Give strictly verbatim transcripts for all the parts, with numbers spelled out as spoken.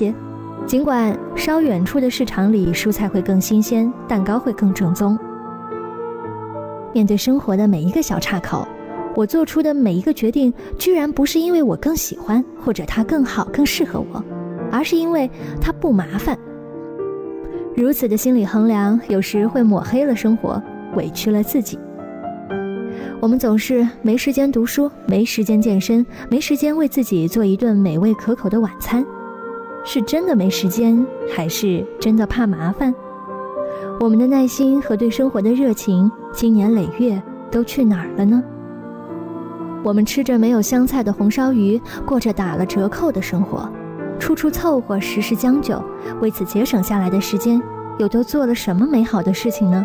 些。尽管稍远处的市场里蔬菜会更新鲜，蛋糕会更正宗。面对生活的每一个小岔口，我做出的每一个决定，居然不是因为我更喜欢，或者它更好更适合我，而是因为它不麻烦。如此的心理衡量，有时会抹黑了生活，委屈了自己。我们总是没时间读书，没时间健身，没时间为自己做一顿美味可口的晚餐。是真的没时间，还是真的怕麻烦？我们的耐心和对生活的热情，经年累月都去哪儿了呢？我们吃着没有香菜的红烧鱼，过着打了折扣的生活，处处凑合，时时将就，为此节省下来的时间，又都做了什么美好的事情呢？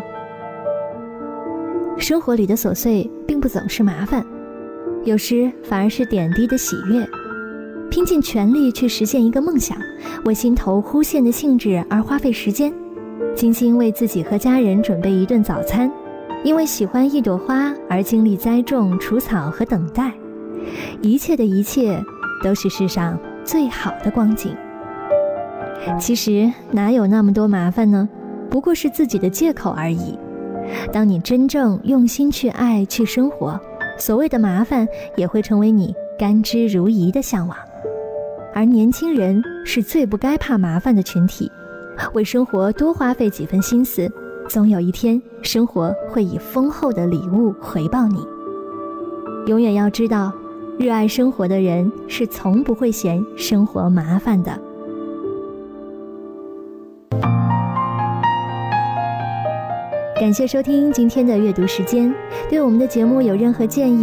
生活里的琐碎并不总是麻烦，有时反而是点滴的喜悦。拼尽全力去实现一个梦想，为心头忽现的兴致而花费时间，精心为自己和家人准备一顿早餐，因为喜欢一朵花而经历栽种、除草和等待，一切的一切都是世上最好的光景。其实哪有那么多麻烦呢？不过是自己的借口而已。当你真正用心去爱、去生活，所谓的麻烦也会成为你甘之如饴的向往。而年轻人是最不该怕麻烦的群体，为生活多花费几分心思，总有一天生活会以丰厚的礼物回报你。永远要知道，热爱生活的人是从不会嫌生活麻烦的。感谢收听今天的阅读时间，对我们的节目有任何建议